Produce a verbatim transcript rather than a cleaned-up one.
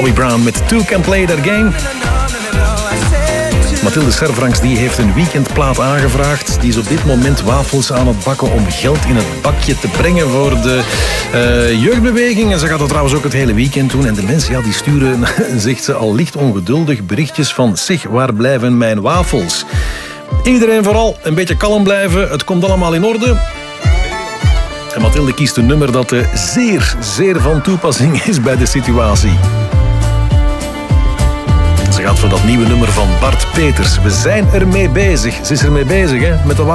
Bobby Brown met Two Can Play That Game. Mathilde Servranks die heeft een weekendplaat aangevraagd. Die is op dit moment wafels aan het bakken om geld in het bakje te brengen voor de uh, jeugdbeweging. En ze gaat dat trouwens ook het hele weekend doen. En de mensen ja, die sturen, zegt ze al licht ongeduldig, berichtjes van zeg, waar blijven mijn wafels? Iedereen vooral een beetje kalm blijven. Het komt allemaal in orde. En Mathilde kiest een nummer dat uh, zeer, zeer van toepassing is bij de situatie. Ze gaat voor dat nieuwe nummer van Bart Peters. We zijn ermee bezig. Ze is ermee bezig, hè, met de